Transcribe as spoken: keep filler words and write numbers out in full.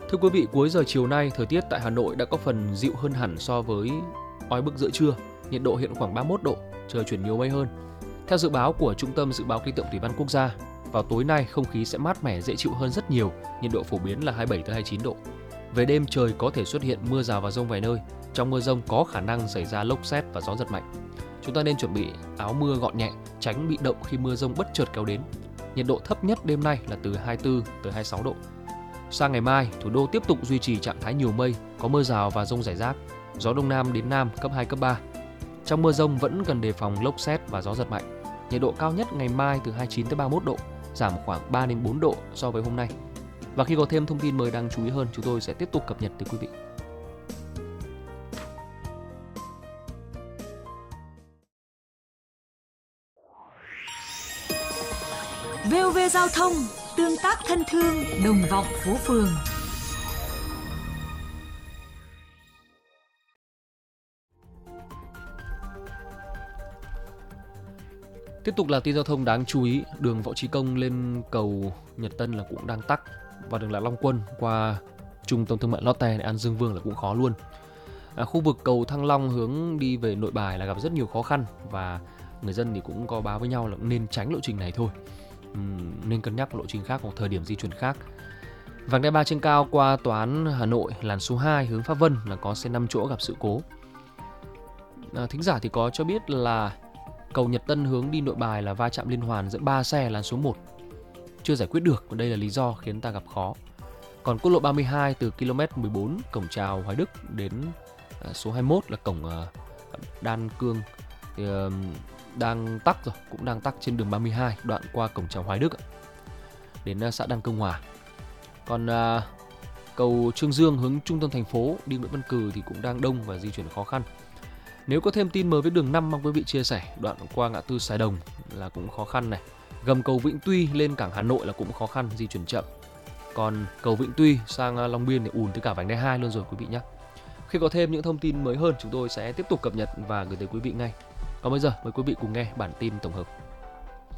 Thưa quý vị, cuối giờ chiều nay, thời tiết tại Hà Nội đã có phần dịu hơn hẳn so với oi bức giữa trưa. Nhiệt độ hiện khoảng ba mươi mốt độ, trời chuyển nhiều mây hơn. Theo dự báo của Trung tâm Dự báo Khí tượng Thủy văn Quốc gia, vào tối nay không khí sẽ mát mẻ dễ chịu hơn rất nhiều, nhiệt độ phổ biến là hai mươi bảy tới hai mươi chín độ. Về đêm trời có thể xuất hiện mưa rào và dông vài nơi, trong mưa dông có khả năng xảy ra lốc sét và gió giật mạnh. Chúng ta nên chuẩn bị áo mưa gọn nhẹ, tránh bị động khi mưa dông bất chợt kéo đến. Nhiệt độ thấp nhất đêm nay là từ hai mươi tư tới hai mươi sáu độ. Sang ngày mai, thủ đô tiếp tục duy trì trạng thái nhiều mây, có mưa rào và dông rải rác, gió đông nam đến nam cấp hai, cấp ba. Trong mưa dông vẫn cần đề phòng lốc sét và gió giật mạnh. Nhiệt độ cao nhất ngày mai từ hai mươi chín tới ba mươi mốt độ, giảm khoảng ba đến bốn độ so với hôm nay. Và khi có thêm thông tin mới đáng chú ý hơn, chúng tôi sẽ tiếp tục cập nhật tới quý vị. vê o vê Giao thông, tương tác thân thương, đồng vọng phố phường. Tiếp tục là tin giao thông đáng chú ý, đường Võ Chí Công lên cầu Nhật Tân là cũng đang tắc, và đường Lạc Long Quân qua trung tâm thương mại Lotte An Dương Vương là cũng khó luôn. À, khu vực cầu Thăng Long hướng đi về Nội Bài là gặp rất nhiều khó khăn, và người dân thì cũng có báo với nhau là nên tránh lộ trình này thôi. Uhm, nên cân nhắc lộ trình khác hoặc thời điểm di chuyển khác. Vành đai ba trên cao qua Tòa án Hà Nội làn số hai hướng Pháp Vân là có xe năm chỗ gặp sự cố. À, thính giả thì có cho biết là cầu Nhật Tân hướng đi Nội Bài là va chạm liên hoàn giữa ba xe làn số một, chưa giải quyết được, và đây là lý do khiến ta gặp khó. Còn quốc lộ ba mươi hai từ ki lô mét mười bốn cổng chào Hoài Đức đến số hai mươi mốt là cổng Đan Cương thì đang tắc rồi, cũng đang tắc trên đường ba mươi hai đoạn qua cổng chào Hoài Đức đến xã Đan Công Hòa. Còn uh, cầu Trương Dương hướng trung tâm thành phố đi Nguyễn Văn Cừ thì cũng đang đông và di chuyển khó khăn. Nếu có thêm tin mới với đường năm mong quý vị chia sẻ, đoạn qua ngã tư Sài Đồng là cũng khó khăn này. Gầm cầu Vĩnh Tuy lên cảng Hà Nội là cũng khó khăn, di chuyển chậm. Còn cầu Vĩnh Tuy sang Long Biên thì ùn tới cả vành đai hai luôn rồi quý vị nhé. Khi có thêm những thông tin mới hơn, chúng tôi sẽ tiếp tục cập nhật và gửi tới quý vị ngay. Còn bây giờ mời quý vị cùng nghe bản tin tổng hợp.